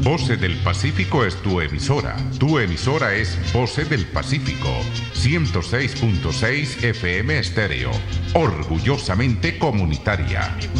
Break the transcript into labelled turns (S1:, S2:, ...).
S1: Voces del Pacífico es tu emisora. Tu emisora es Voces del Pacífico, 106.6 FM estéreo. Orgullosamente comunitaria.